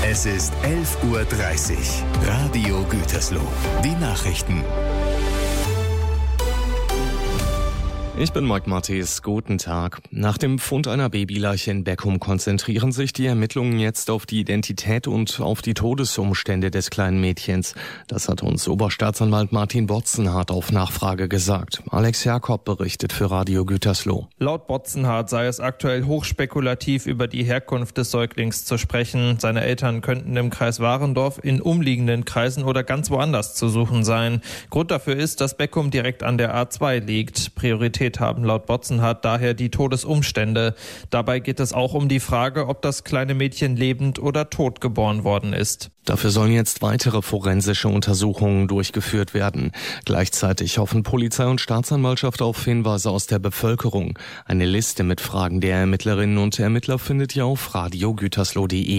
Es ist 11:30 Uhr. Radio Gütersloh. Die Nachrichten. Ich bin Mike Mattis. Guten Tag. Nach dem Fund einer Babyleiche in Beckum konzentrieren sich die Ermittlungen jetzt auf die Identität und auf die Todesumstände des kleinen Mädchens. Das hat uns Oberstaatsanwalt Martin Botzenhardt auf Nachfrage gesagt. Alex Jakob berichtet für Radio Gütersloh. Laut Botzenhardt sei es aktuell hochspekulativ, über die Herkunft des Säuglings zu sprechen. Seine Eltern könnten im Kreis Warendorf, in umliegenden Kreisen oder ganz woanders zu suchen sein. Grund dafür ist, dass Beckum direkt an der A2 liegt. Priorität haben laut Botzenhardt daher die Todesumstände. Dabei geht es auch um die Frage, ob das kleine Mädchen lebend oder tot geboren worden ist. Dafür sollen jetzt weitere forensische Untersuchungen durchgeführt werden. Gleichzeitig hoffen Polizei und Staatsanwaltschaft auf Hinweise aus der Bevölkerung. Eine Liste mit Fragen der Ermittlerinnen und Ermittler findet ihr auf radiogütersloh.de.